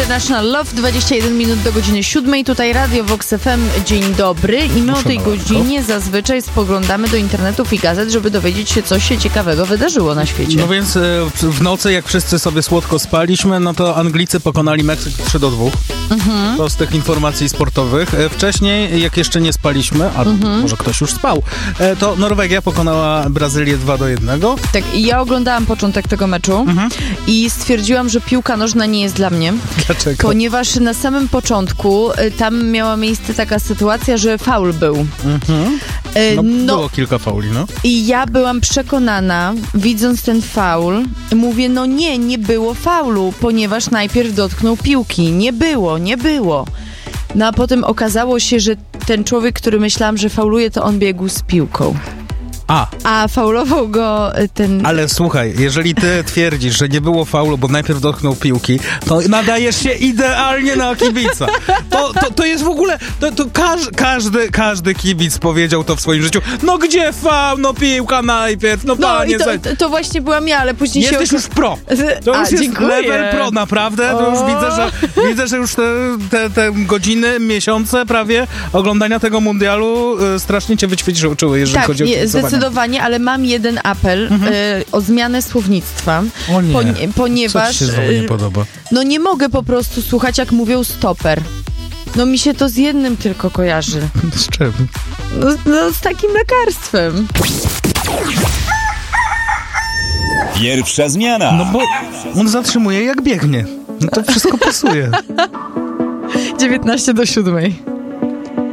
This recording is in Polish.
International Love, 21 minut do godziny 7. Tutaj Radio Vox FM, dzień dobry. I my o tej godzinie zazwyczaj spoglądamy do internetów i gazet, żeby dowiedzieć się, co się ciekawego wydarzyło na świecie. No więc w nocy, jak wszyscy sobie słodko spaliśmy, no to Anglicy pokonali Meksyk 3-2. To z tych informacji sportowych. Wcześniej, jak jeszcze nie spaliśmy, a może ktoś już spał, to Norwegia pokonała Brazylię 2-1. Tak, i ja oglądałam początek tego meczu i stwierdziłam, że piłka nożna nie jest dla mnie. Dlaczego? Ponieważ na samym początku tam miała miejsce taka sytuacja, że faul był. Było kilka fauli, no. I ja byłam przekonana, widząc ten faul, mówię, no nie było faulu, ponieważ najpierw dotknął piłki. Nie było. No a potem okazało się, że ten człowiek, który myślałam, że fauluje, to on biegł z piłką. A faulował go ten... Ale słuchaj, jeżeli ty twierdzisz, że nie było faulu, bo najpierw dotknął piłki, to nadajesz się idealnie na kibica. To jest w ogóle... Każdy kibic powiedział to w swoim życiu. No gdzie faul? No piłka najpierw, panie... To właśnie byłam ja, ale później Jesteś już pro. To już jest dziękuję. Level pro, naprawdę. To już widzę, że już te godziny, miesiące prawie oglądania tego mundialu strasznie cię wyćwiczyły, jeżeli chodzi o kibicowanie. Zdecydowanie, ale mam jeden apel o zmianę słownictwa. O nie. Ponieważ co ci się znowu nie podoba? No nie mogę po prostu słuchać, jak mówią stoper. No mi się to z jednym tylko kojarzy. Z czym? No z takim lekarstwem. Pierwsza zmiana. No bo on zatrzymuje jak biegnie. No to wszystko pasuje. 19:07.